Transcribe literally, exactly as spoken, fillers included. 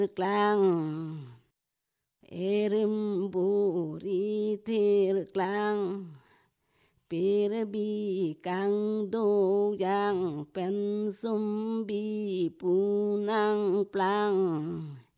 กลางเอริมบุรีเทรกลางปีระบีกังโดยังเป็นสมบีปูนางปลาง